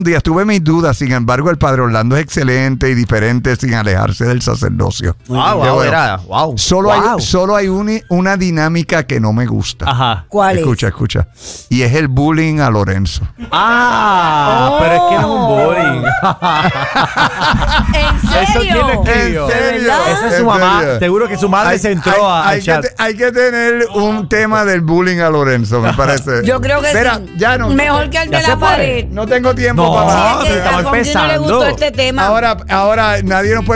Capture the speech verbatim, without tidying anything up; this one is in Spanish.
días tuve mis dudas, sin embargo el padre Orlando es excelente y diferente sin alejarse del sacerdocio. Wow, wow, bueno. Era, wow. Solo wow. hay, solo hay un, una dinámica que no me gusta. Ajá. ¿Cuál escucha, es? Escucha, escucha. Y es el bullying a Lorenzo. Ah, oh. Pero es que no es un bullying. ¿En serio? ¿Eso quién lo escribió? ¿En serio? Esa es su ¿En mamá. serio? Seguro que su madre Hay, se entró hay, a hay, que, hay que tener un tema del bullying a Lorenzo, me parece. Yo creo que Mira, sí. ya no. Mejor que el de la pared. No tengo tiempo no, para sí, Es que a estamos Alfonsín no le empezando. gustó este tema. Ahora, ahora nadie nos puede